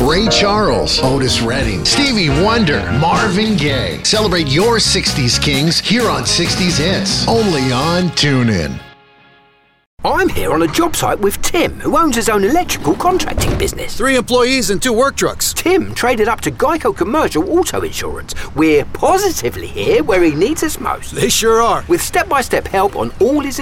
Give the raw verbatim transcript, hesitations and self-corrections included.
Ray Charles, Otis Redding, Stevie Wonder, Marvin Gaye. Celebrate your sixties kings here on sixties Hits, only on TuneIn. I'm here on a job site with Tim, who owns his own electrical contracting business. Three employees and two work trucks. Tim traded up to Geico Commercial Auto Insurance. We're positively here where he needs us most. They sure are. With step-by-step help on all his